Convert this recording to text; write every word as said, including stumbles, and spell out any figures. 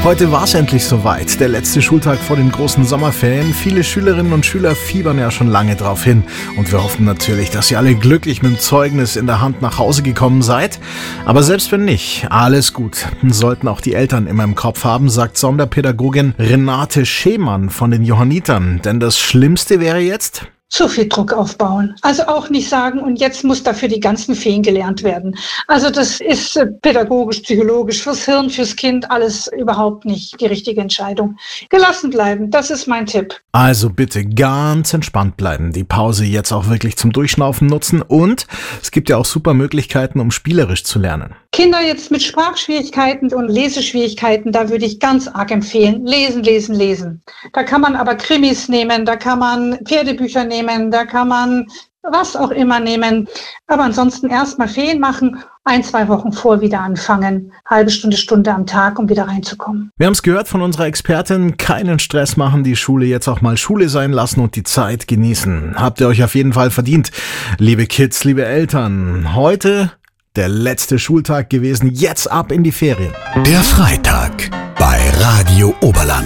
Heute war es endlich soweit, der letzte Schultag vor den großen Sommerferien. Viele Schülerinnen und Schüler fiebern ja schon lange drauf hin. Und wir hoffen natürlich, dass ihr alle glücklich mit dem Zeugnis in der Hand nach Hause gekommen seid. Aber selbst wenn nicht, alles gut. Sollten auch die Eltern immer im Kopf haben, sagt Sonderpädagogin Renate Schemann von den Johannitern. Denn das Schlimmste wäre jetzt... zu viel Druck aufbauen. Also auch nicht sagen, und jetzt muss dafür die ganzen Feen gelernt werden. Also das ist pädagogisch, psychologisch, fürs Hirn, fürs Kind alles überhaupt nicht die richtige Entscheidung. Gelassen bleiben, das ist mein Tipp. Also bitte ganz entspannt bleiben, die Pause jetzt auch wirklich zum Durchschnaufen nutzen und es gibt ja auch super Möglichkeiten, um spielerisch zu lernen. Kinder jetzt mit Sprachschwierigkeiten und Leseschwierigkeiten, da würde ich ganz arg empfehlen, lesen, lesen, lesen. Da kann man aber Krimis nehmen, da kann man Pferdebücher nehmen, da kann man was auch immer nehmen. Aber ansonsten erstmal Ferien machen, ein, zwei Wochen vor wieder anfangen, halbe Stunde, Stunde am Tag, um wieder reinzukommen. Wir haben es gehört von unserer Expertin, keinen Stress machen, die Schule jetzt auch mal Schule sein lassen und die Zeit genießen. Habt ihr euch auf jeden Fall verdient, liebe Kids, liebe Eltern. Heute der letzte Schultag gewesen, jetzt ab in die Ferien. Der Freitag bei Radio Oberland.